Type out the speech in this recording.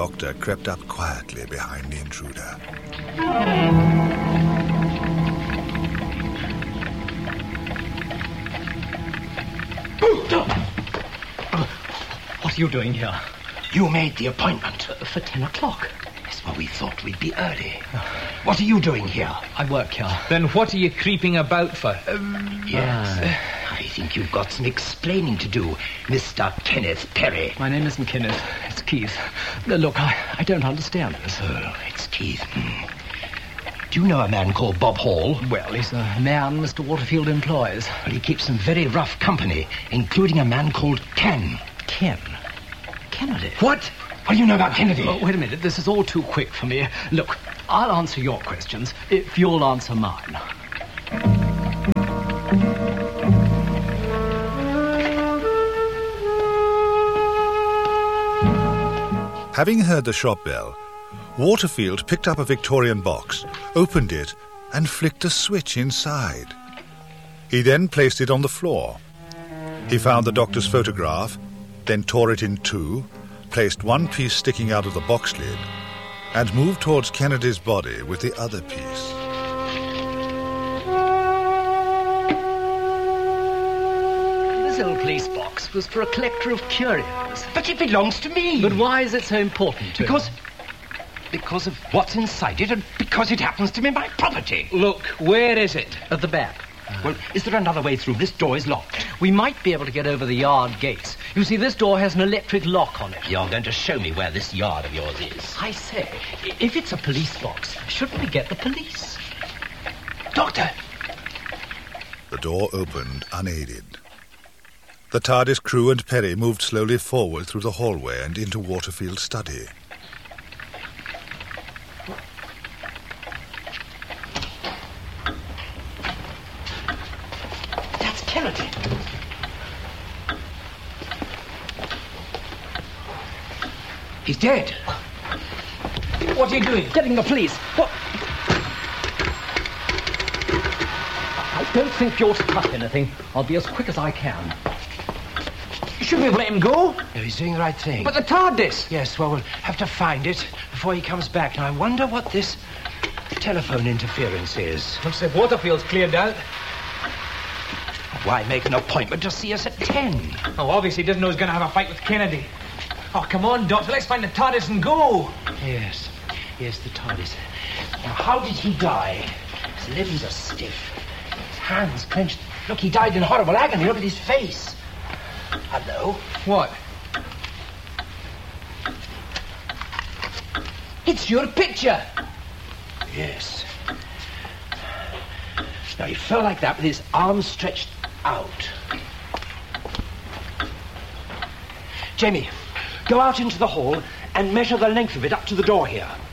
doctor crept up quietly behind the intruder. What are you doing here? You made the appointment. For 10 o'clock. Yes, well, we thought we'd be early. What are you doing here? I work here. Then what are you creeping about for? Yes. I think you've got some explaining to do, Mr. Kenneth Perry. My name isn't Kenneth. It's Keith. Look, I don't understand this. Oh, it's Keith. Do you know a man called Bob Hall? Well, he's a man Mr. Waterfield employs. Well, he keeps some very rough company, including a man called Ken. Ken? Kennedy? What? What do you know about Kennedy? Oh, wait a minute. This is all too quick for me. Look, I'll answer your questions if you'll answer mine. Having heard the shop bell, Waterfield picked up a Victorian box, opened it, and flicked a switch inside. He then placed it on the floor. He found the doctor's photograph, then tore it in two, placed one piece sticking out of the box lid, and moved towards Kennedy's body with the other piece. This old police box was for a collector of curios. But it belongs to me. But why is it so important to him? Because of what's inside it and because it happens to be my property. Look, where is it? At the back. Well, is there another way through? This door is locked. We might be able to get over the yard gates. You see, this door has an electric lock on it. You're going to show me where this yard of yours is. I say, if it's a police box, shouldn't we get the police? Doctor! The door opened unaided. The TARDIS crew and Perry moved slowly forward through the hallway and into Waterfield's study. That's Kennedy. He's dead. What are you doing? Getting the police. What? I don't think you ought to touch anything. I'll be as quick as I can. Shouldn't we have let him go? No, he's doing the right thing. But the TARDIS! Yes, well, we'll have to find it before he comes back. Now, I wonder what this telephone interference is. Looks like Waterfield's cleared out. Why make an appointment to see us at 10? Oh, obviously he doesn't know he's going to have a fight with Kennedy. Oh, come on, Doctor, let's find the TARDIS and go. Yes, the TARDIS. Now, how did he die? His limbs are stiff. His hands clenched. Look, he died in horrible agony. Look at his face. Hello? What? It's your picture. Yes. Now, he fell like that with his arms stretched out. Jamie, go out into the hall and measure the length of it up to the door here.